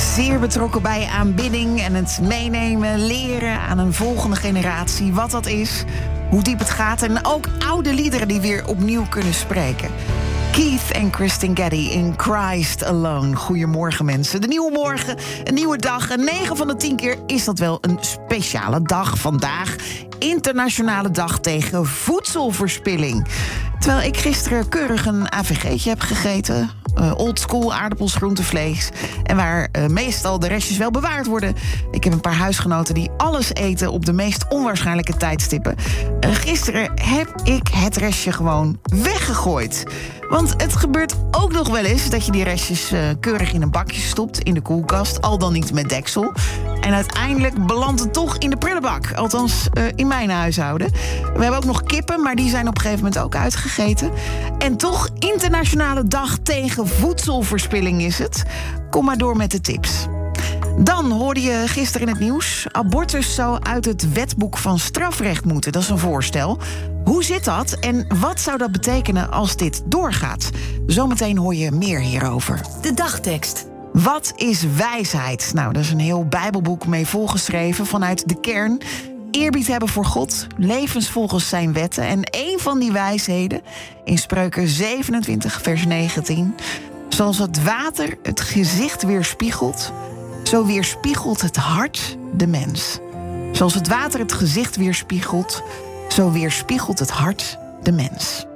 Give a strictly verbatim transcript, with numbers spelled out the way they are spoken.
Zeer betrokken bij aanbidding en het meenemen, leren aan een volgende generatie wat dat is, hoe diep het gaat en ook oude liederen die weer opnieuw kunnen spreken. Keith en Kristen Getty in Christ Alone. Goedemorgen mensen. De nieuwe morgen, een nieuwe dag. En negen van de tien keer is dat wel een speciale dag. Vandaag Internationale Dag tegen Voedselverspilling. Terwijl ik gisteren keurig een A V G'tje heb gegeten. Uh, oldschool aardappels, groente, vlees. En waar uh, meestal de restjes wel bewaard worden. Ik heb een paar huisgenoten die alles eten op de meest onwaarschijnlijke tijdstippen. Uh, gisteren heb ik het restje gewoon weggegooid. Want het gebeurt ook nog wel eens dat je die restjes uh, keurig in een bakje stopt in de koelkast. Al dan niet met deksel. En uiteindelijk belandt het toch in de prullenbak. Althans, uh, in mijn huishouden. We hebben ook nog kippen, maar die zijn op een gegeven moment ook uitgegeten. En toch, Internationale Dag tegen Voedselverspilling is het. Kom maar door met de tips. Dan hoorde je gisteren in het nieuws. Abortus zou uit het wetboek van strafrecht moeten. Dat is een voorstel. Hoe zit dat en wat zou dat betekenen als dit doorgaat? Zometeen hoor je meer hierover. De dagtekst. Wat is wijsheid? Nou, daar is een heel Bijbelboek mee volgeschreven vanuit de kern. Eerbied hebben voor God, levens volgens zijn wetten. En één van die wijsheden, in Spreuken zevenentwintig, vers negentien... zoals het water het gezicht weerspiegelt, zo weerspiegelt het hart de mens. Zoals het water het gezicht weerspiegelt, zo weerspiegelt het hart de mens.